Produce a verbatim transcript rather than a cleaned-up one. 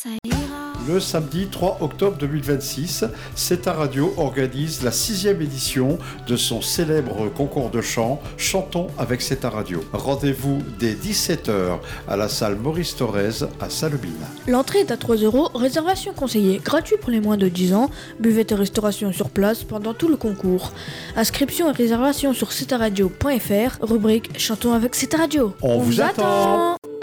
ça ira. Le samedi trois octobre deux mille vingt-six, C'est ta radio organise la sixième édition de son célèbre concours de chant Chantons avec C'est ta radio. Rendez-vous dès dix-sept heures à la salle Maurice Thorez à Salobine. L'entrée est à trois euros, réservation conseillée, gratuit pour les moins de dix ans, buvette et restauration sur place pendant tout le concours. Inscription et réservation sur c'est ta radio point f r, rubrique Chantons avec C'est ta radio. On, On vous attend. attend